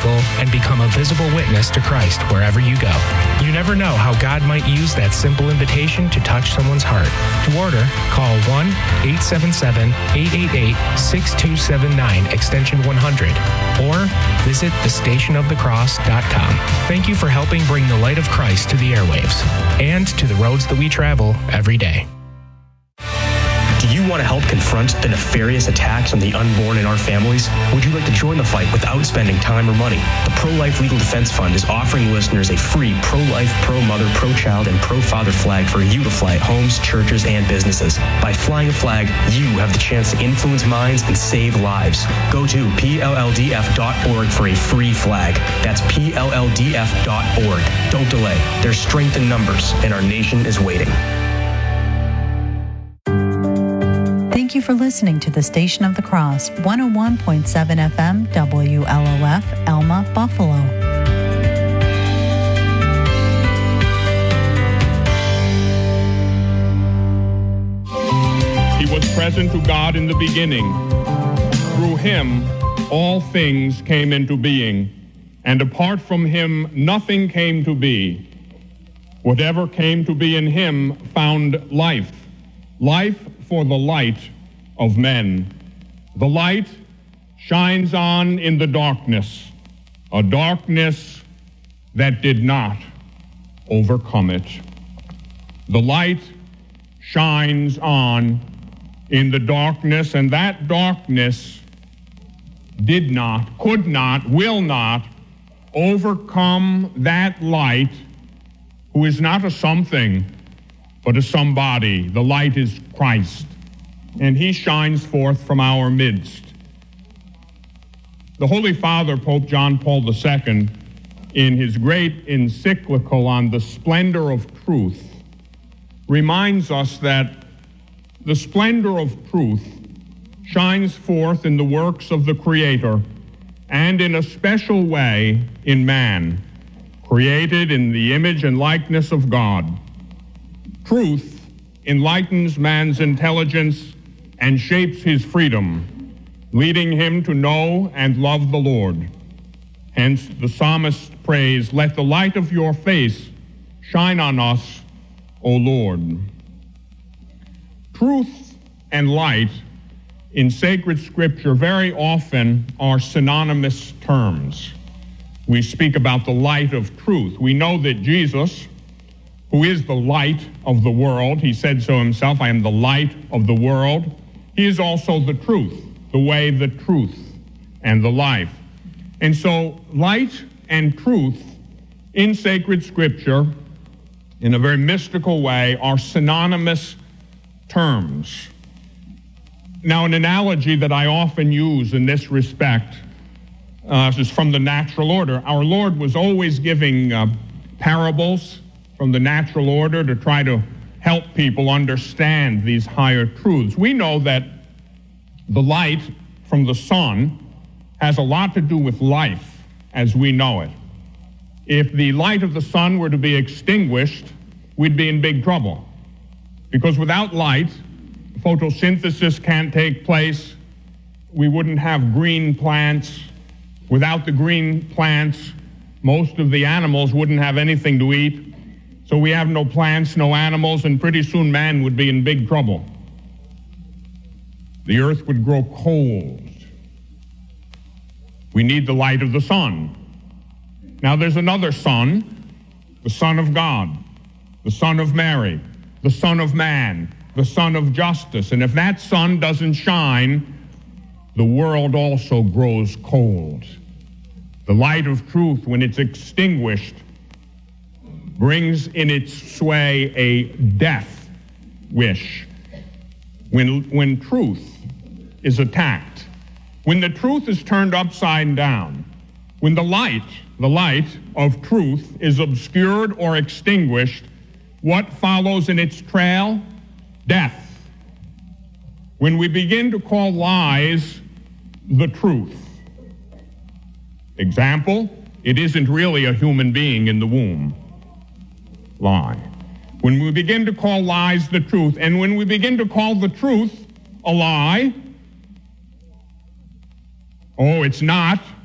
obstacle and become a visible witness to Christ wherever you go. You never know how God might use that simple invitation to touch someone's heart. To order, call 1-877-888-6279, extension 100, or visit thestationofthecross.com. Thank you for helping bring the light of Christ to the airwaves and to the roads that we travel every day. Do you want to help confront the nefarious attacks on the unborn in our families? Would you like to join the fight without spending time or money? The Pro-Life Legal Defense Fund is offering listeners a free pro-life, pro-mother, pro-child, and pro-father flag for you to fly at homes, churches, and businesses. By flying a flag, you have the chance to influence minds and save lives. Go to PLLDF.org for a free flag. That's PLLDF.org. Don't delay. There's strength in numbers, and our nation is waiting. Thank you for listening to the Station of the Cross, 101.7 FM, WLOF, Elma, Buffalo. He was present to God in the beginning. Through him, all things came into being, and apart from him, nothing came to be. Whatever came to be in him found life, life for the light of men. The light shines on in the darkness, a darkness that did not overcome it. The light shines on in the darkness, and that darkness did not, could not, will not overcome that light, who is not a something, but a somebody. The light is Christ, and he shines forth from our midst. The Holy Father, Pope John Paul II, in his great encyclical on the splendor of truth, reminds us that the splendor of truth shines forth in the works of the Creator, and in a special way in man, created in the image and likeness of God. Truth enlightens man's intelligence and shapes his freedom, leading him to know and love the Lord. Hence the psalmist prays, "Let the light of your face shine on us, O Lord." Truth and light in sacred scripture very often are synonymous terms. We speak about the light of truth. We know that Jesus, who is the light of the world, he said so himself, "I am the light of the world." He is also the truth, the way, the truth, and the life. And so light and truth in sacred scripture, in a very mystical way, are synonymous terms. Now, an analogy that I often use in this respect is from the natural order. Our Lord was always giving parables from the natural order to try to help people understand these higher truths. We know that the light from the sun has a lot to do with life as we know it. If the light of the sun were to be extinguished, we'd be in big trouble. Because without light, photosynthesis can't take place. We wouldn't have green plants. Without the green plants, most of the animals wouldn't have anything to eat. So we have no plants, no animals, and pretty soon man would be in big trouble. The earth would grow cold. We need the light of the sun. Now there's another sun, the Son of God, the Son of Mary, the Son of Man, the Son of Justice. And if that sun doesn't shine, the world also grows cold. The light of truth, when it's extinguished, brings in its sway a death wish. When truth is attacked, when the truth is turned upside down, when the light of truth is obscured or extinguished, what follows in its trail? Death. When we begin to call lies the truth. Example, it isn't really a human being in the womb. Lie. When we begin to call lies the truth, and when we begin to call the truth a lie, oh, it's not,